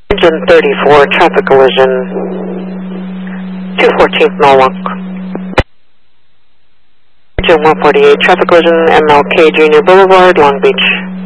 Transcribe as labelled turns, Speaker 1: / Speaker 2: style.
Speaker 1: Engine 34, traffic collision, 214th Norwalk. Engine 148, traffic collision, MLK Junior Boulevard, Long Beach.